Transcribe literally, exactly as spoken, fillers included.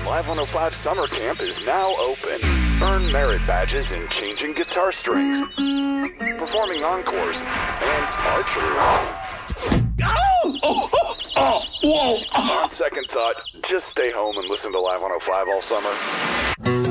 Live one oh five Summer Camp is now open. Earn merit badges in changing guitar strings, performing encores, and archery. Oh! Oh! Oh! Oh! Whoa! On second thought, just stay home and listen to Live one oh five all summer.